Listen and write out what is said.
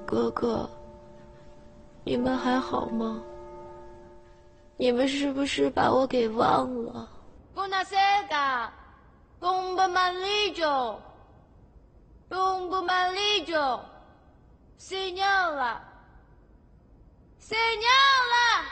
哥哥，你们还好吗？你们是不是把我给忘了？ Buonasera, buon pomeriggio, buon pomeriggio, signora, signora。